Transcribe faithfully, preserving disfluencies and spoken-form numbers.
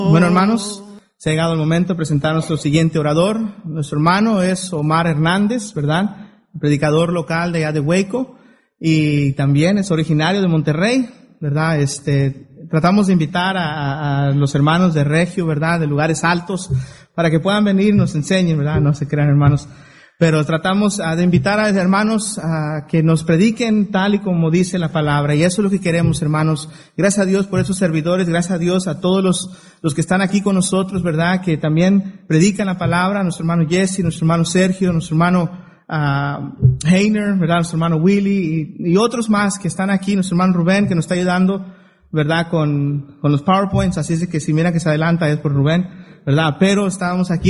Bueno, hermanos, se ha llegado el momento de presentar a nuestro siguiente orador. Nuestro hermano es Omar Hernández, ¿verdad? Predicador local de allá de Waco y también es originario de Monterrey, ¿verdad? Este, tratamos de invitar a, a los hermanos de Regio, ¿verdad? De lugares altos para que puedan venir y nos enseñen, ¿verdad? No se crean, hermanos. Pero tratamos uh, de invitar a los hermanos a uh, que nos prediquen tal y como dice la palabra. Y eso es lo que queremos, hermanos. Gracias a Dios por esos servidores. Gracias a Dios a todos los, los que están aquí con nosotros, ¿verdad? Que también predican la palabra. Nuestro hermano Jesse, nuestro hermano Sergio, nuestro hermano uh, Heiner, ¿verdad? Nuestro hermano Willy y, y otros más que están aquí. Nuestro hermano Rubén que nos está ayudando, ¿verdad? Con, con los PowerPoints. Así es que si mira que se adelanta es por Rubén, ¿verdad? Pero estábamos aquí